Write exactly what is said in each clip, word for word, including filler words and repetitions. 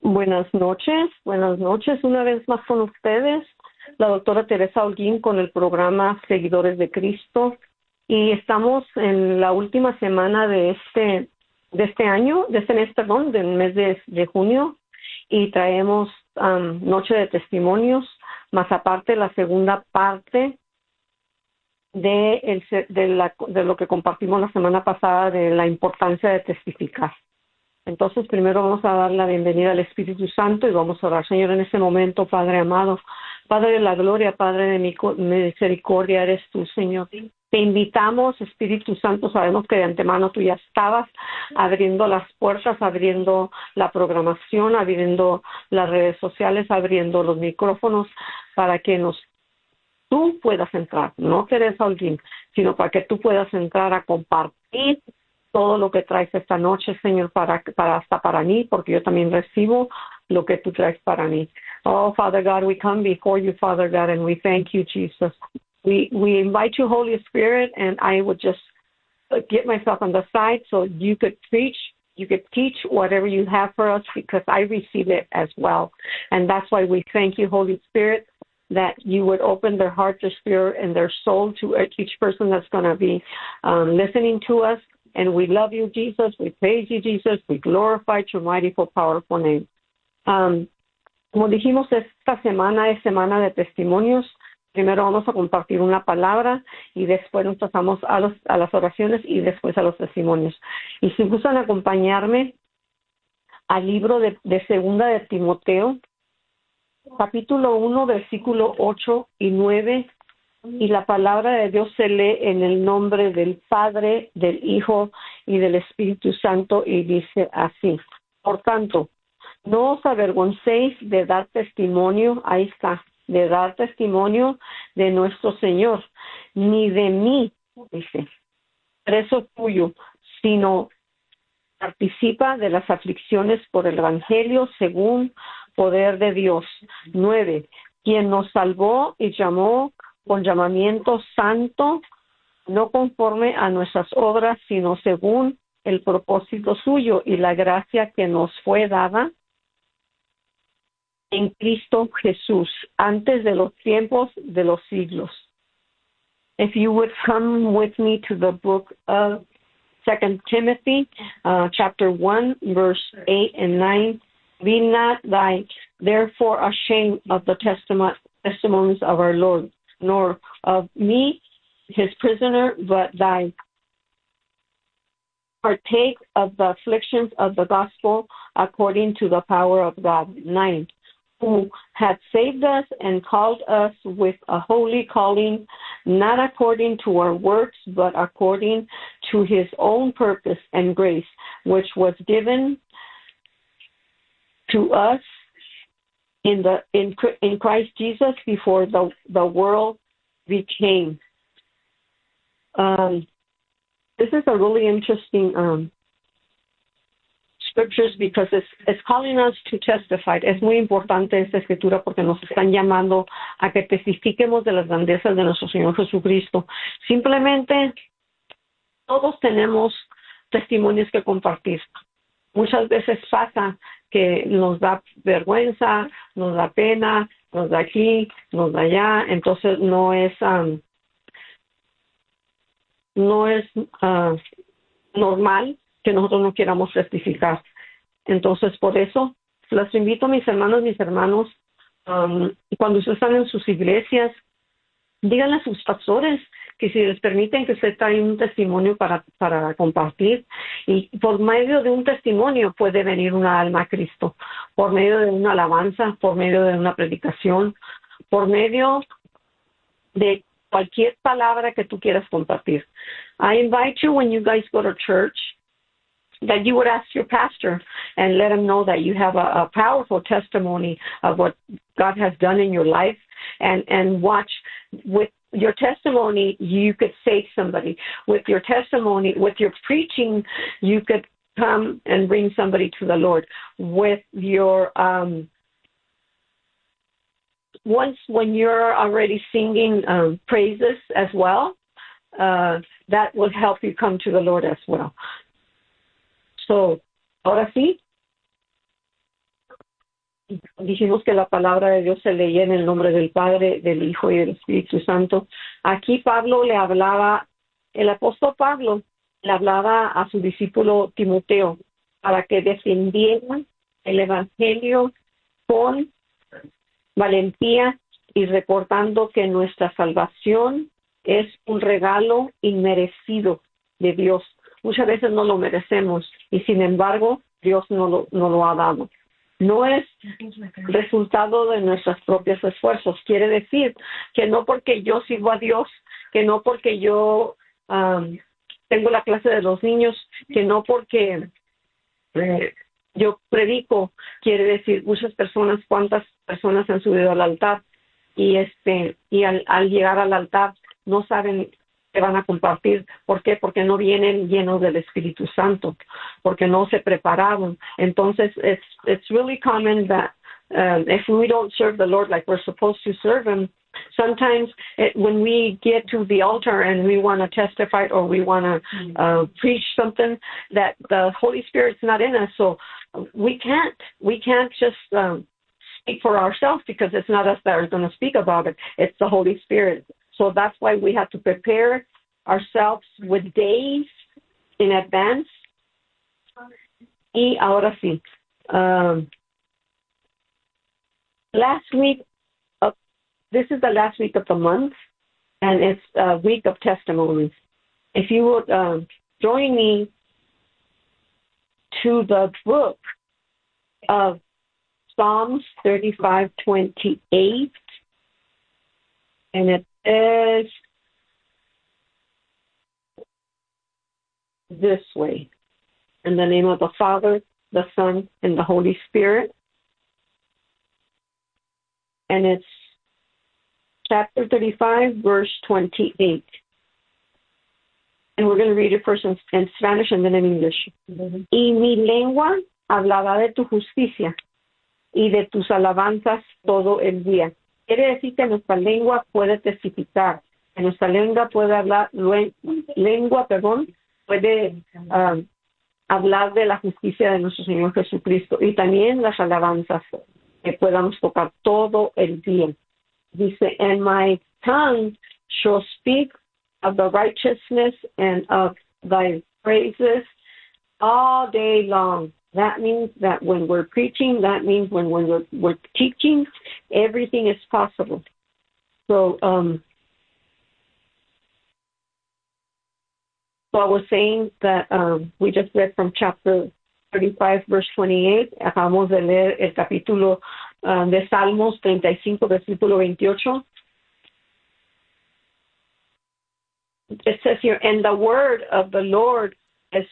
Buenas noches, buenas noches, una vez más con ustedes, la doctora Teresa Holguín con el programa Seguidores de Cristo, y estamos en la última semana de este de este año, de este mes, perdón, del mes de, de junio, y traemos um, Noche de Testimonios, más aparte la segunda parte de, el, de, la, de lo que compartimos la semana pasada de la importancia de testificar. Entonces, primero vamos a dar la bienvenida al Espíritu Santo y vamos a orar. Señor, en este momento, Padre amado, Padre de la gloria, Padre de mi misericordia, eres tú, Señor. Te invitamos, Espíritu Santo, sabemos que de antemano tú ya estabas abriendo las puertas, abriendo la programación, abriendo las redes sociales, abriendo los micrófonos para que nos tú puedas entrar, no Teresa Holguín, sino para que tú puedas entrar a compartir todo lo que traes esta noche, Señor, para, para hasta para mí, porque yo también recibo lo que tú traes para mí. Oh, Father God, we come before you, Father God, and we thank you, Jesus. We we invite you, Holy Spirit, and I would just get myself on the side so you could preach, you could teach whatever you have for us, because I receive it as well. And that's why we thank you, Holy Spirit, that you would open their heart, their spirit, and their soul to each person that's going to be um, listening to us. And we love you, Jesus. We praise you, Jesus. We glorify your mighty, powerful name. Um, como dijimos, esta semana es semana de testimonios. Primero vamos a compartir una palabra y después nos pasamos a, los, a las oraciones y después a los testimonios. Y si gustan acompañarme al libro de, de Segunda de Timoteo, capítulo uno, versículo ocho y nueve, y la palabra de Dios se lee en el nombre del Padre, del Hijo y del Espíritu Santo, y dice así: por tanto, no os avergoncéis de dar testimonio, ahí está, de dar testimonio de nuestro Señor, ni de mí, dice, preso tuyo, sino participa de las aflicciones por el Evangelio según poder de Dios. Nueve, quien nos salvó y llamó con llamamiento santo, no conforme a nuestras obras, sino según el propósito suyo y la gracia que nos fue dada en Cristo Jesús, antes de los tiempos de los siglos. If you would come with me to the book of Second Timothy, uh, chapter one, verse eight and nine. Be not thy therefore ashamed of the testament, testimonies of our Lord, nor of me, his prisoner, but thy partake of the afflictions of the gospel according to the power of God. Nine, who had saved us and called us with a holy calling, not according to our works, but according to his own purpose and grace, which was given to us in the in in Christ Jesus before the the world became. Um, this is a really interesting um, scriptures because it's it's calling us to testify. Es muy importante esta escritura porque nos están llamando a que testifiquemos de las grandezas de nuestro Señor Jesucristo. Simplemente todos tenemos testimonios que compartir. Muchas veces pasa que nos da vergüenza, nos da pena, nos da aquí, nos da allá, entonces no es um, no es uh, normal que nosotros no queramos testificar. Entonces, por eso, los invito, mis hermanos, mis hermanos, um, cuando ustedes están en sus iglesias, díganle a sus pastores que si les permiten que usted traiga un testimonio para, para compartir, y por medio de un testimonio puede venir una alma a Cristo, por medio de una alabanza, por medio de una predicación, por medio de cualquier palabra que tú quieras compartir. I invite you, when you guys go to church, that you would ask your pastor and let him know that you have a, a powerful testimony of what God has done in your life, and, and watch with your testimony, you could save somebody. With your testimony, with your preaching, you could come and bring somebody to the Lord. With your, um, once when you're already singing um, praises as well, uh, that will help you come to the Lord as well. So, ahora sí, Dijimos que la palabra de Dios se leía en el nombre del Padre, del Hijo y del Espíritu Santo. Aquí Pablo le hablaba, el apóstol Pablo le hablaba a su discípulo Timoteo para que defendiera el Evangelio con valentía y recordando que nuestra salvación es un regalo inmerecido de Dios. Muchas veces no lo merecemos y sin embargo Dios no lo, no lo ha dado. No es resultado de nuestros propios esfuerzos. Quiere decir que no porque yo sigo a Dios, que no porque yo um, tengo la clase de los niños, que no porque eh, yo predico, quiere decir muchas personas, cuántas personas han subido al altar y este y al, al llegar al altar no saben que van a compartir. ¿Por qué? Porque no vienen llenos del Espíritu Santo, porque no se prepararon. Entonces, it's it's really common that um, if we don't serve the Lord like we're supposed to serve Him, sometimes it, when we get to the altar and we want to testify or we want to uh, preach something, that the Holy Spirit's not in us, so we can't we can't just um, speak for ourselves because it's not us that are going to speak about it. It's the Holy Spirit. So that's why we have to prepare ourselves with days in advance. Y ahora sí, um, last week, of, this is the last week of the month, and it's a week of testimonies. If you would uh, join me to the book of Psalms thirty-five twenty-eight, and it is this way. In the name of the Father, the Son, and the Holy Spirit. And it's chapter thirty-five, verse twenty-eight. And we're going to read it first in, in Spanish and then in English. Mm-hmm. Y mi lengua hablará de tu justicia y de tus alabanzas todo el día. Quiere decir que nuestra lengua puede testificar, que nuestra lengua puede hablar, lengua, perdón, puede uh, hablar de la justicia de nuestro Señor Jesucristo y también las alabanzas que podamos tocar todo el día. Dice, and my tongue shall speak of the righteousness and of thy praises all day long. That means that when we're preaching, that means when, when we're, we're teaching, everything is possible. So, um, so I was saying that um, we just read from chapter thirty-five, verse twenty-eight. Acabamos de leer el capítulo uh, de Salmos treinta y cinco, versículo veintiocho. It says here, and the word of the Lord is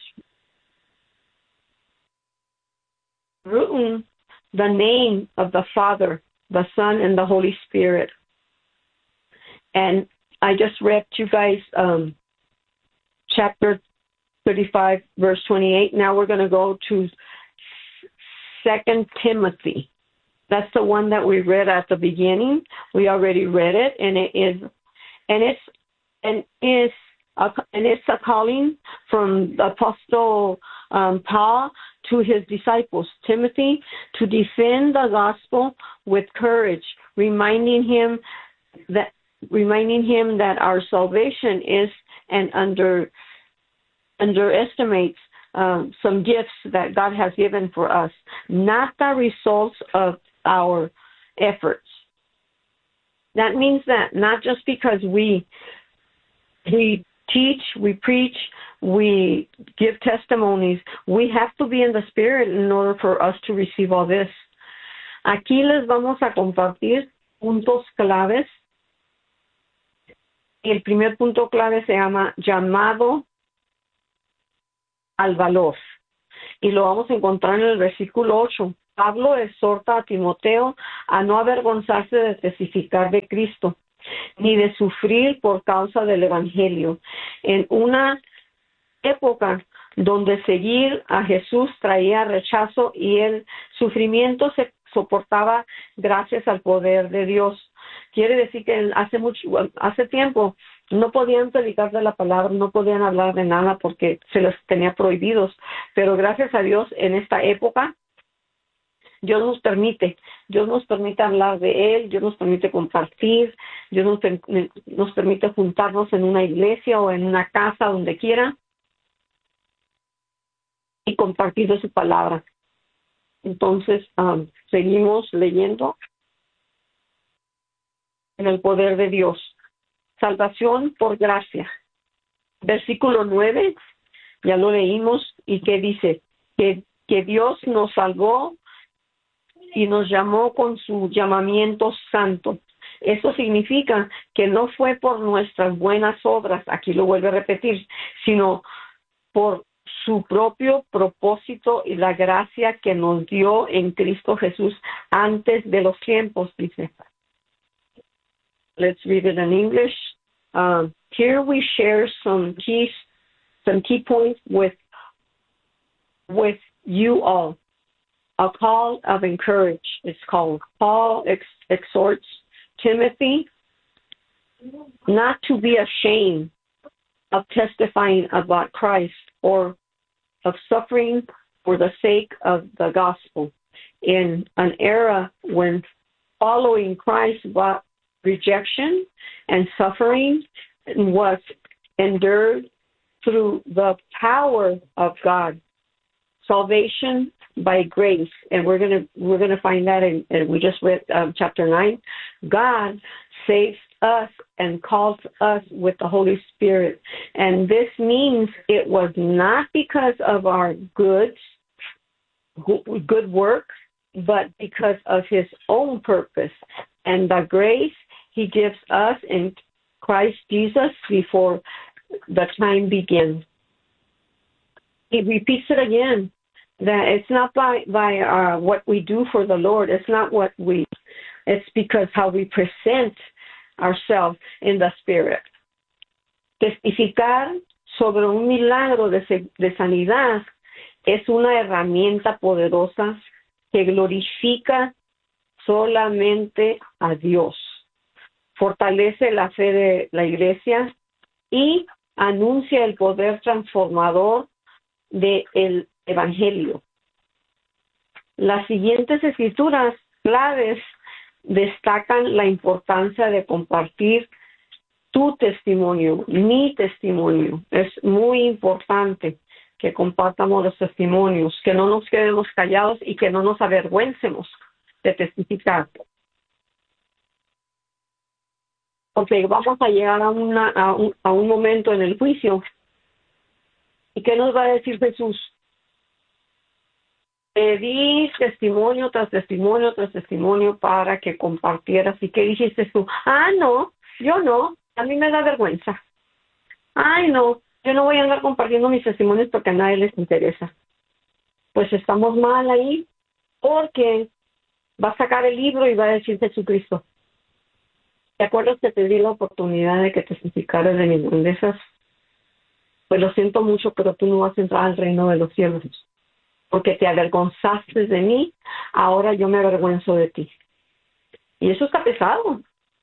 written, the name of the Father, the Son, and the Holy Spirit. And I just read to you guys um, chapter thirty-five, verse twenty-eight. Now we're going to go to Second Timothy. That's the one that we read at the beginning. We already read it, and it is, and it's, and it's, a, and it's a calling from the Apostle um, Paul to his disciples, Timothy, to defend the gospel with courage, reminding him that reminding him that our salvation is and under underestimates um, some gifts that God has given for us, not the results of our efforts. That means that not just because we we teach, we preach, we give testimonies, we have to be in the Spirit in order for us to receive all this. Aquí les vamos a compartir puntos claves. El primer punto clave se llama llamado al valor. Y lo vamos a encontrar en el versículo ocho. Pablo exhorta a Timoteo a no avergonzarse de testificar de Cristo, ni de sufrir por causa del Evangelio. En una época donde seguir a Jesús traía rechazo y el sufrimiento se soportaba gracias al poder de Dios. Quiere decir que hace mucho, hace tiempo no podían predicar de la palabra, no podían hablar de nada porque se les tenía prohibidos. Pero gracias a Dios en esta época Dios nos permite, Dios nos permite hablar de Él, Dios nos permite compartir, Dios nos, nos permite juntarnos en una iglesia o en una casa, donde quiera, y compartir de su palabra. Entonces, um, seguimos leyendo en el poder de Dios. Salvación por gracia. Versículo nueve, ya lo leímos, y que dice que, que Dios nos salvó y nos llamó con su llamamiento santo. Eso significa que no fue por nuestras buenas obras, aquí lo vuelve a repetir, sino por su propio propósito y la gracia que nos dio en Cristo Jesús antes de los tiempos, dice. Let's read it in English. Um, here we share some key, some key points with, with you all. A call of encourage, it's called. Paul ex- exhorts Timothy not to be ashamed of testifying about Christ or of suffering for the sake of the gospel in an era when following Christ brought rejection and suffering was endured through the power of God. Salvation by grace, and we're gonna we're gonna find that in, and we just read um, chapter nine. God saves us and calls us with the Holy Spirit, and this means it was not because of our good good work, but because of His own purpose and the grace He gives us in Christ Jesus before the time begins. He repeats it again, that it's not by, by uh, what we do for the Lord. It's not what we, it's because how we present ourselves in the Spirit. Testificar sobre un milagro de, de sanidad es una herramienta poderosa que glorifica solamente a Dios. Fortalece la fe de la iglesia y anuncia el poder transformador del Evangelio. Las siguientes escrituras claves destacan la importancia de compartir tu testimonio, mi testimonio. Es muy importante que compartamos los testimonios, que no nos quedemos callados y que no nos avergüencemos de testificar. Porque vamos a llegar a, una, a, un, a un momento en el juicio. ¿Y qué nos va a decir Jesús? Te di testimonio tras testimonio tras testimonio para que compartieras. ¿Y qué dijiste tú? Ah, no, yo no. A mí me da vergüenza. Ay, no, yo no voy a andar compartiendo mis testimonios porque a nadie les interesa. Pues estamos mal ahí, porque va a sacar el libro y va a decir Jesucristo. ¿Te acuerdas que te di la oportunidad de que testificaras de mis grandezas? Pues lo siento mucho, pero tú no vas a entrar al reino de los cielos, porque te avergonzaste de mí, ahora yo me avergüenzo de ti. Y eso está pesado.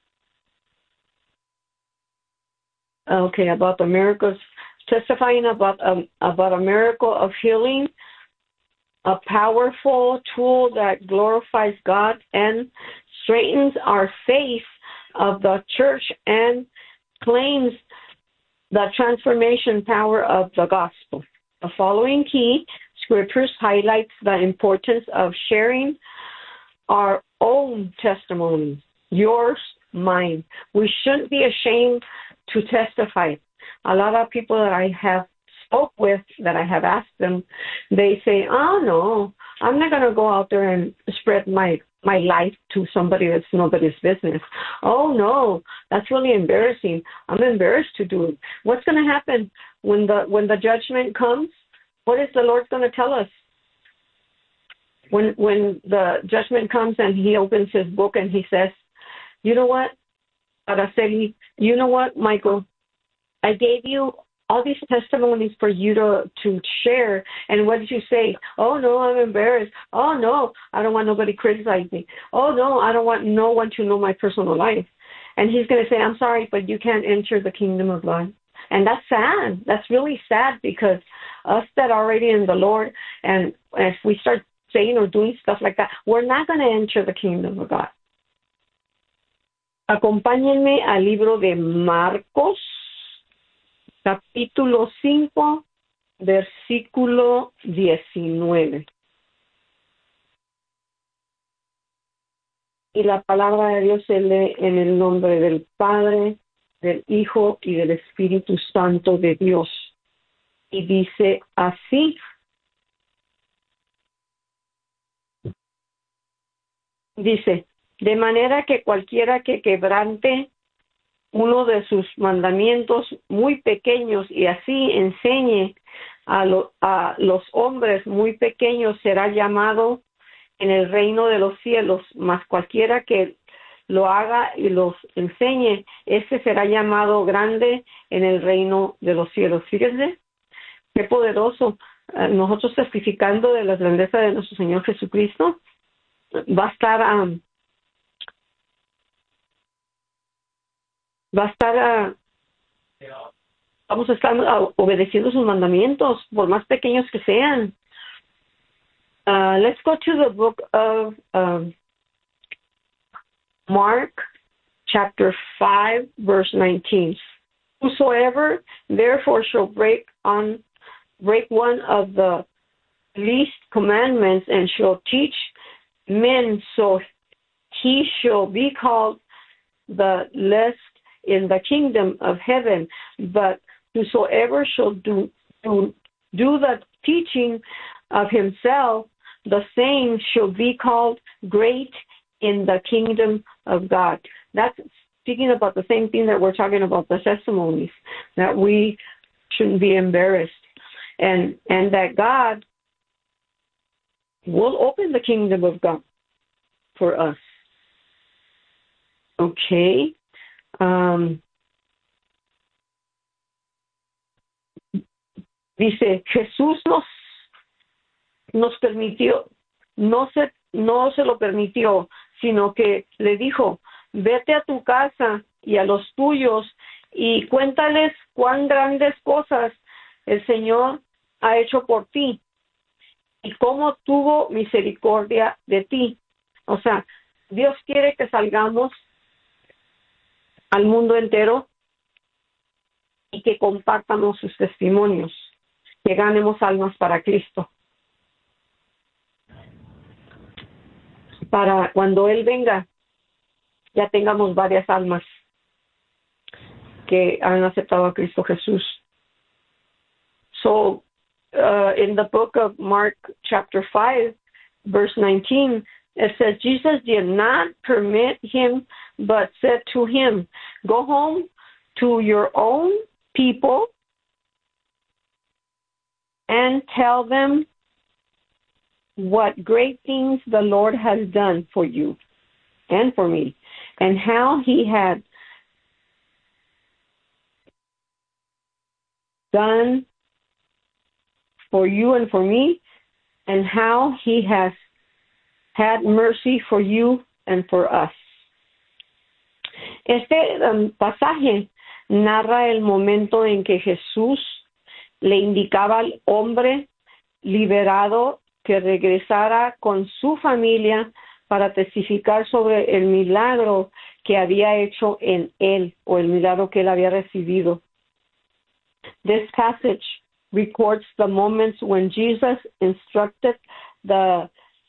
Okay, about the miracles, testifying about um, about a miracle of healing, a powerful tool that glorifies God and strengthens our faith of the church and claims the transformation power of the gospel. The following key scriptures highlights the importance of sharing our own testimonies, yours, mine. We shouldn't be ashamed to testify. A lot of people that I have spoke with, that I have asked them, they say, oh, no, I'm not going to go out there and spread my, my life to somebody that's nobody's business. Oh, no, that's really embarrassing. I'm embarrassed to do it. What's going to happen when the when the judgment comes? What is the Lord going to tell us? When when the judgment comes and he opens his book and he says, you know what, Araceli, you know what, Michael, I gave you all these testimonies for you to, to share, and what did you say? Oh, no, I'm embarrassed. Oh, no, I don't want nobody criticizing me. Oh, no, I don't want no one to know my personal life. And he's going to say, I'm sorry, but you can't enter the kingdom of God. And that's sad. That's really sad, because us that are already in the Lord, and if we start saying or doing stuff like that, we're not going to enter the kingdom of God. Acompáñenme al libro de Marcos, capítulo cinco, versículo diecinueve. Y la palabra de Dios se lee en el nombre del Padre, del Hijo y del Espíritu Santo de Dios. Y dice así: dice, de manera que cualquiera que quebrante uno de sus mandamientos muy pequeños y así enseñe a, lo, a los hombres muy pequeños será llamado en el reino de los cielos, mas cualquiera que lo haga y los enseñe, ese será llamado grande en el reino de los cielos. Fíjense, qué poderoso. Nosotros testificando de la grandeza de nuestro Señor Jesucristo, va a estar um, va a estar uh, vamos a estar uh, obedeciendo sus mandamientos, por más pequeños que sean. Uh, let's go to the book of um, Mark, chapter five, verse nineteen. Whosoever therefore shall break on break one of the least commandments and shall teach men, so he shall be called the least in the kingdom of heaven. But whosoever shall do do, do the teaching of himself, the same shall be called great in the kingdom of God. That's speaking about the same thing that we're talking about, the testimonies, that we shouldn't be embarrassed, and and that God will open the kingdom of God for us. Okay. Um, dice, Jesús nos nos permitió, no se, no se lo permitió, sino que le dijo, vete a tu casa y a los tuyos y cuéntales cuán grandes cosas el Señor ha hecho por ti y cómo tuvo misericordia de ti. O sea, Dios quiere que salgamos al mundo entero y que compartamos sus testimonios, que ganemos almas para Cristo. Para cuando Él venga, ya tengamos varias almas que han aceptado a Cristo Jesús. So, uh, in the book of Mark, chapter five, verse nineteen, it says, Jesus did not permit him, but said to him, go home to your own people and tell them what great things the Lord has done for you and for me, and how he had done for you and for me, and how he has had mercy for you and for us. Este um, pasaje narra el momento en que Jesús le indicaba al hombre liberado que regresara con su familia para testificar sobre el milagro que había hecho en él, o el milagro que él había recibido. This passage records the moments when Jesus instructed the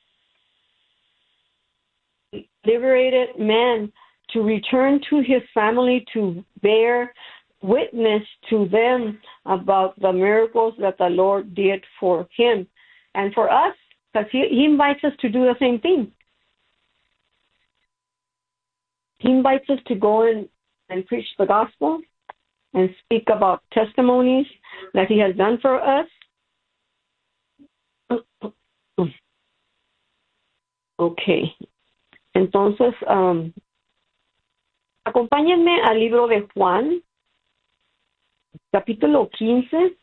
liberated man to return to his family to bear witness to them about the miracles that the Lord did for him and for us, because he, he invites us to do the same thing. He invites us to go in and preach the gospel and speak about testimonies that he has done for us. Okay. Entonces, um, acompáñenme al libro de Juan, capítulo quince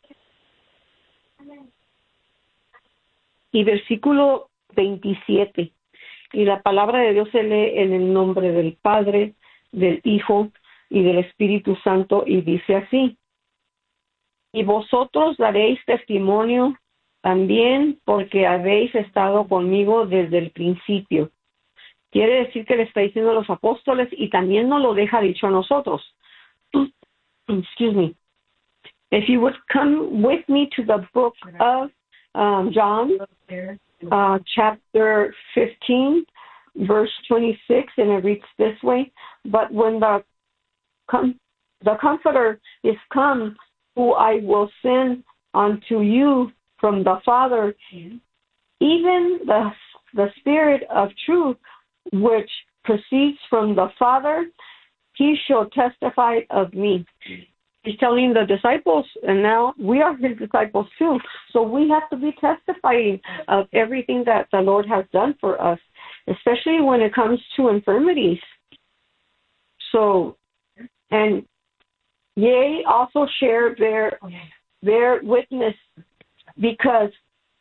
y versículo veintisiete. Y la palabra de Dios se lee en el nombre del Padre, del Hijo y del Espíritu Santo, y dice así: y vosotros daréis testimonio también porque habéis estado conmigo desde el principio. Quiere decir que le está diciendo a los apóstoles y también nos lo deja dicho a nosotros. Excuse me. If you would come with me to the book of um, John, uh, chapter fifteen, verse twenty-six, and it reads this way, but when the, com- the Comforter is come, who I will send unto you from the Father, even the, the Spirit of truth, which proceeds from the Father, he shall testify of me. He's telling the disciples, and now we are his disciples too. So we have to be testifying of everything that the Lord has done for us, especially when it comes to infirmities. So, and yea, also share their, their witness, because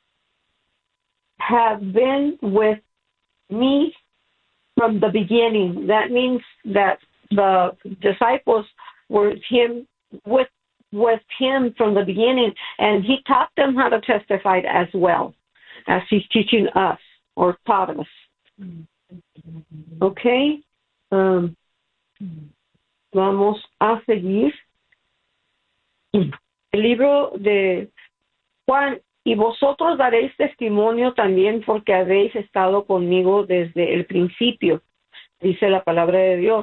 have been with me from the beginning. That means that the disciples were him with with him from the beginning, and he taught them how to testify as well as he's teaching us or taught us. Okay, um, vamos a seguir. El libro de Juan. Y vosotros daréis testimonio también porque habéis estado conmigo desde el principio, dice la palabra de Dios.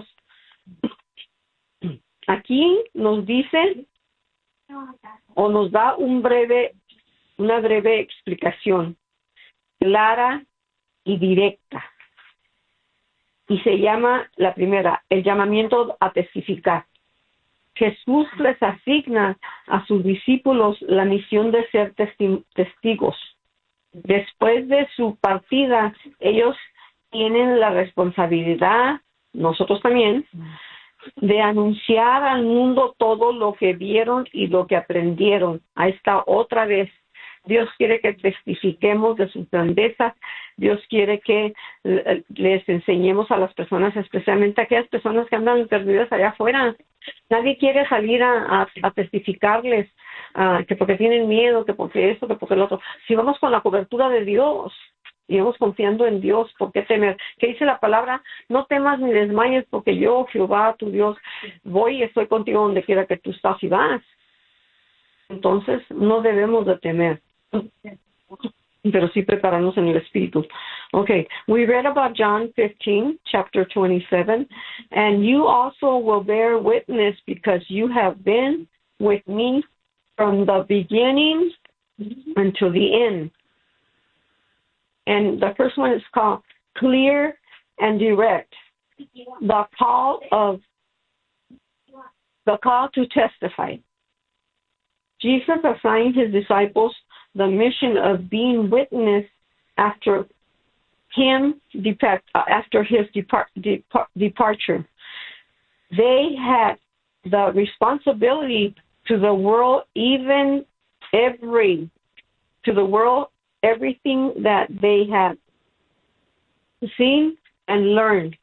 Aquí nos dice o nos da un breve, una breve explicación clara y directa. Y se llama, la primera, el llamamiento a testificar. Jesús les asigna a sus discípulos la misión de ser testi- testigos. Después de su partida, ellos tienen la responsabilidad, nosotros también, de anunciar al mundo todo lo que vieron y lo que aprendieron. Ahí está otra vez. Dios quiere que testifiquemos de sus grandezas. Dios quiere que les enseñemos a las personas, especialmente a aquellas personas que andan perdidas allá afuera. Nadie quiere salir a, a, a testificarles uh, que porque tienen miedo, que porque esto, que porque lo otro. Si vamos con la cobertura de Dios y vamos confiando en Dios, ¿por qué temer? ¿Qué dice la palabra? No temas ni desmayes, porque yo, Jehová, tu Dios, voy y estoy contigo donde quiera que tú estás y vas. Entonces, no debemos de temer, pero sí prepararnos en el Espíritu. Okay, we read about John fifteen, chapter twenty-seven, and you also will bear witness because you have been with me from the beginning until the end. And the first one is called clear and direct. The call of the call to testify. Jesus assigned his disciples the mission of being witness after him depart, uh, after his depart, depart, departure. They had the responsibility to the world, even every to the world, everything that they had seen and learned.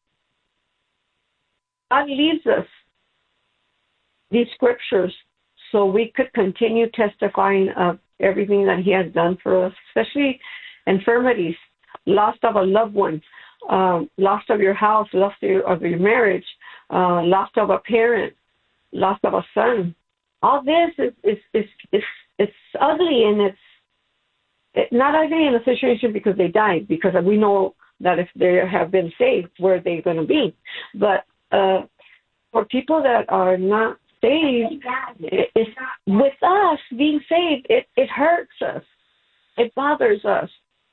God leaves us these scriptures so we could continue testifying of everything that he has done for us, especially infirmities, loss of a loved one, um, loss of your house, loss of your, of your marriage, uh, loss of a parent, loss of a son. All this is is is, is it's ugly, and it's it, not ugly in a situation because they died, because we know that if they have been saved, where they're going to be. But uh, for people that are not saved, it, it's, with us being saved, it, it hurts us. It bothers us.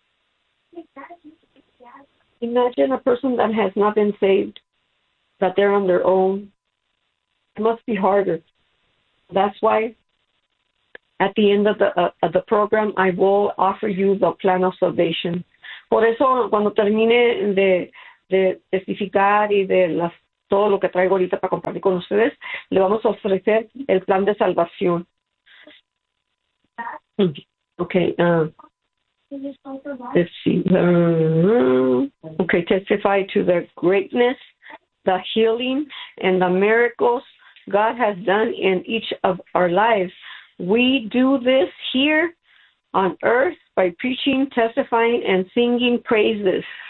Imagine a person that has not been saved, that they're on their own. It must be harder. That's why at the end of the uh, of the program, I will offer you the plan of salvation. Por eso, cuando termine de, de testificar y de las, todo lo que traigo ahorita para compartir con ustedes, le vamos a ofrecer el plan de salvación. Okay. Uh, let's see. Uh, okay, testify to the greatness, the healing, and the miracles God has done in each of our lives. We do this here on earth by preaching, testifying, and singing praises.